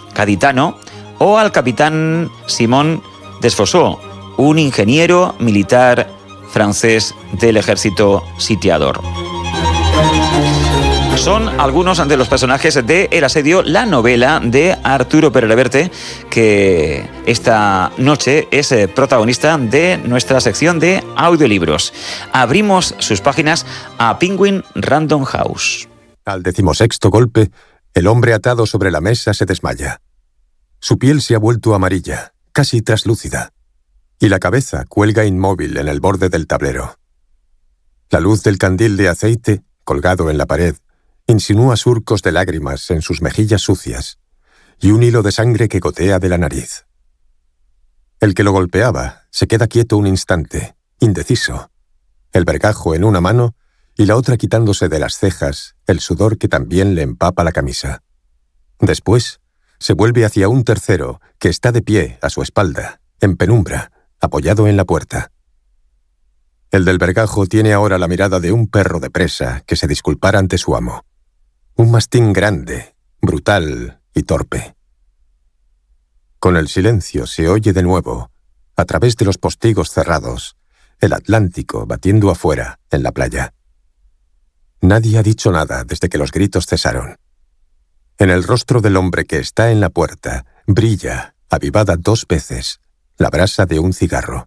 gaditano, o al capitán Simon Desfossaux, un ingeniero militar francés del ejército sitiador. Son algunos de los personajes de El asedio, la novela de Arturo Pérez Reverte, que esta noche es protagonista de nuestra sección de audiolibros. Abrimos sus páginas a Penguin Random House. Al 16º golpe, el hombre atado sobre la mesa se desmaya. Su piel se ha vuelto amarilla, casi traslúcida, y la cabeza cuelga inmóvil en el borde del tablero. La luz del candil de aceite, colgado en la pared, insinúa surcos de lágrimas en sus mejillas sucias y un hilo de sangre que gotea de la nariz. El que lo golpeaba se queda quieto un instante, indeciso, el vergajo en una mano y la otra quitándose de las cejas el sudor que también le empapa la camisa. Después, se vuelve hacia un tercero que está de pie a su espalda, en penumbra, apoyado en la puerta. El del vergajo tiene ahora la mirada de un perro de presa que se disculpara ante su amo. Un mastín grande, brutal y torpe. Con el silencio se oye de nuevo, a través de los postigos cerrados, el Atlántico batiendo afuera, en la playa. Nadie ha dicho nada desde que los gritos cesaron. En el rostro del hombre que está en la puerta brilla, avivada 2 veces, la brasa de un cigarro.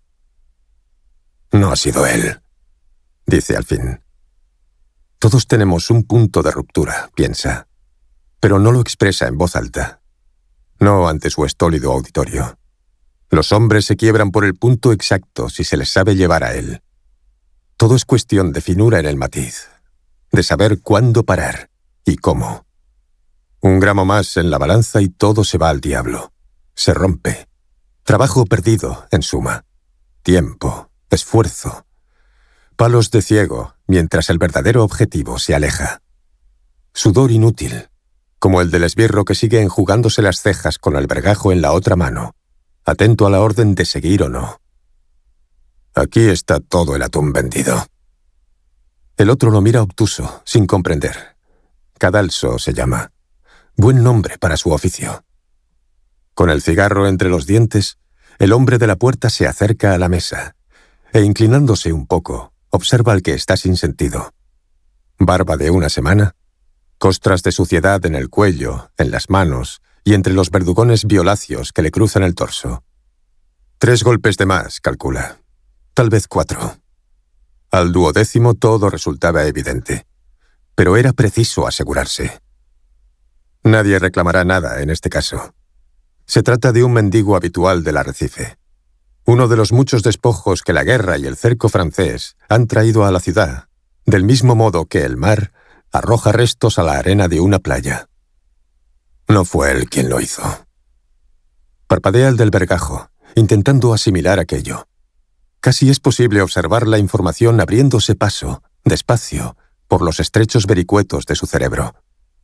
«No ha sido él», dice al fin. Todos tenemos un punto de ruptura, piensa, pero no lo expresa en voz alta. No ante su estólido auditorio. Los hombres se quiebran por el punto exacto si se les sabe llevar a él. Todo es cuestión de finura en el matiz, de saber cuándo parar y cómo. Un gramo más en la balanza y todo se va al diablo. Se rompe. Trabajo perdido, en suma. Tiempo, esfuerzo. Palos de ciego, mientras el verdadero objetivo se aleja. Sudor inútil, como el del esbirro que sigue enjugándose las cejas con el vergajo en la otra mano, atento a la orden de seguir o no. Aquí está todo el atún vendido. El otro lo mira obtuso, sin comprender. Cadalso se llama. Buen nombre para su oficio. Con el cigarro entre los dientes, el hombre de la puerta se acerca a la mesa, e inclinándose un poco, observa al que está sin sentido. Barba de una semana, costras de suciedad en el cuello, en las manos y entre los verdugones violáceos que le cruzan el torso. 3 golpes de más, calcula. Tal vez 4. Al 12º todo resultaba evidente, pero era preciso asegurarse. Nadie reclamará nada en este caso. Se trata de un mendigo habitual del arrecife. Uno de los muchos despojos que la guerra y el cerco francés han traído a la ciudad, del mismo modo que el mar arroja restos a la arena de una playa. No fue él quien lo hizo. Parpadea el del vergajo, intentando asimilar aquello. Casi es posible observar la información abriéndose paso, despacio, por los estrechos vericuetos de su cerebro.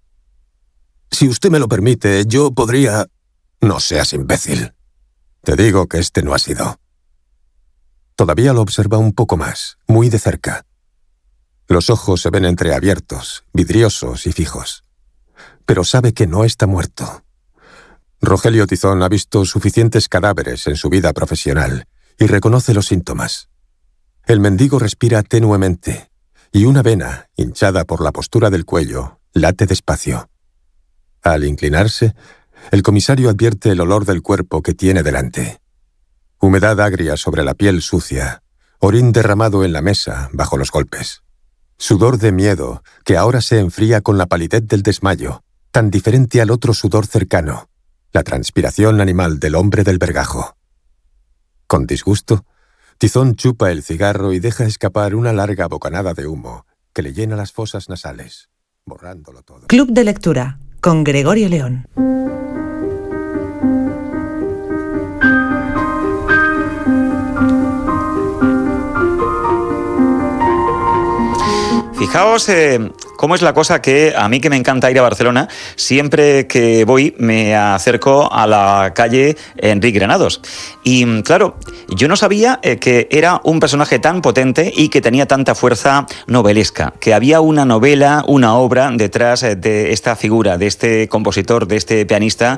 Si usted me lo permite, yo podría... No seas imbécil. Te digo que este no ha sido. Todavía lo observa un poco más, muy de cerca. Los ojos se ven entreabiertos, vidriosos y fijos. Pero sabe que no está muerto. Rogelio Tizón ha visto suficientes cadáveres en su vida profesional y reconoce los síntomas. El mendigo respira tenuemente y una vena, hinchada por la postura del cuello, late despacio. Al inclinarse, el comisario advierte el olor del cuerpo que tiene delante. Humedad agria sobre la piel sucia, orín derramado en la mesa bajo los golpes. Sudor de miedo que ahora se enfría con la palidez del desmayo, tan diferente al otro sudor cercano, la transpiración animal del hombre del vergajo. Con disgusto, Tizón chupa el cigarro y deja escapar una larga bocanada de humo que le llena las fosas nasales, borrándolo todo. Club de lectura con Gregorio León. Fijaos cómo es la cosa que a mí, que me encanta ir a Barcelona, siempre que voy me acerco a la calle Enric Granados. Y claro, yo no sabía que era un personaje tan potente y que tenía tanta fuerza novelesca, que había una novela, una obra detrás de esta figura, de este compositor, de este pianista